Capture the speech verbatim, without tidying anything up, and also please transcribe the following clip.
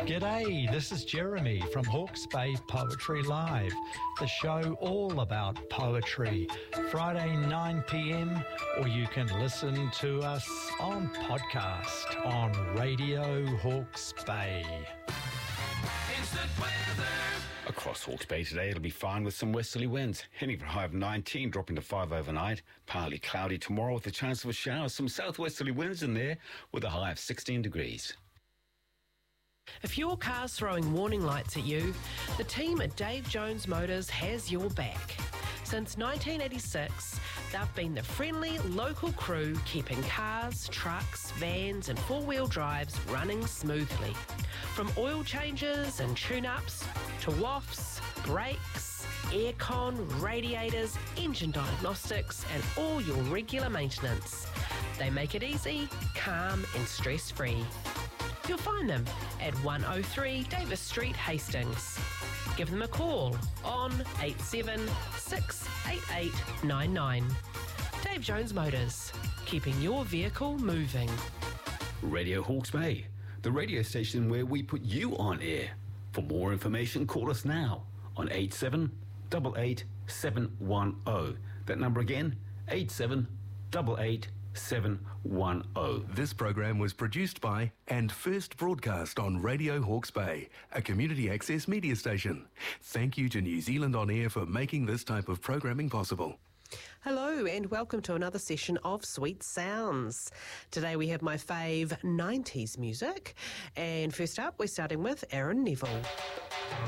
G'day, this is Jeremy from Hawke's Bay Poetry Live, the show all about poetry, Friday nine p.m, or you can listen to us on podcast on Radio Hawke's Bay. Instant weather. Across Hawke's Bay today, it'll be fine with some westerly winds, heading for a high of nineteen, dropping to five overnight. Partly cloudy tomorrow with a chance of a shower. Some southwesterly winds in there with a high of sixteen degrees. If your car's throwing warning lights at you, the team at Dave Jones Motors has your back. Since nineteen eighty-six, they've been the friendly local crew keeping cars, trucks, vans and four-wheel drives running smoothly. From oil changes and tune-ups to wafts, brakes, aircon, radiators, engine diagnostics and all your regular maintenance. They make it easy, calm and stress-free. You'll find them at one oh three Davis Street, Hastings. Give them a call on eight seven six eight eight nine nine. Dave Jones Motors, keeping your vehicle moving. Radio Hawke's Bay, the radio station where we put you on air. For more information, call us now on eight seven eight eight seven one oh. That number again, eight seven eight eight seven one oh. This program was produced by and first broadcast on Radio Hawke's Bay, a community access media station. Thank you to New Zealand On Air for making this type of programming possible. Hello and welcome to another session of Sweet Sounds. Today we have my fave nineties music, and first up we're starting with Aaron Neville.